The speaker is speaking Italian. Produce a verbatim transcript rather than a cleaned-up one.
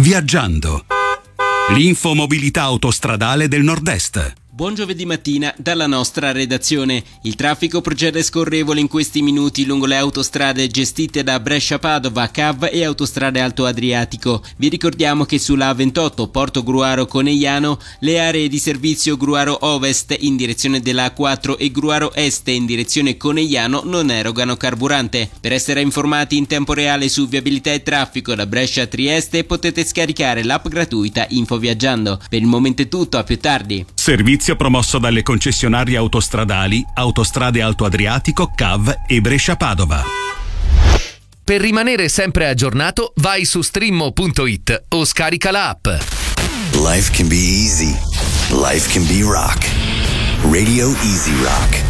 Viaggiando. L'infomobilità autostradale del Nord-Est. Buon giovedì mattina dalla nostra redazione. Il traffico procede scorrevole in questi minuti lungo le autostrade gestite da Brescia-Padova, C A V e Autostrade Alto Adriatico. Vi ricordiamo che sulla A ventotto Porto Gruaro-Conegliano le aree di servizio Gruaro Ovest in direzione della A quattro e Gruaro Est in direzione Conegliano non erogano carburante. Per essere informati in tempo reale su viabilità e traffico da Brescia a Trieste potete scaricare l'app gratuita Info Viaggiando. Per il momento è tutto, a più tardi. Servizio promosso dalle concessionarie autostradali Autostrade Alto Adriatico, C A V e Brescia-Padova. Per rimanere sempre aggiornato, vai su streammo punto it o scarica la app. Life can be easy. Life can be rock. Radio Easy Rock.